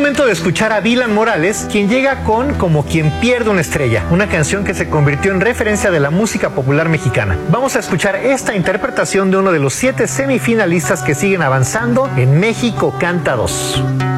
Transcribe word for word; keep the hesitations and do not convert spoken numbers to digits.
momento de escuchar a Dylan Morales, quien llega con Como quien pierde una estrella, una canción que se convirtió en referencia de la música popular mexicana. Vamos a escuchar esta interpretación de uno de los siete semifinalistas que siguen avanzando en México Canta dos.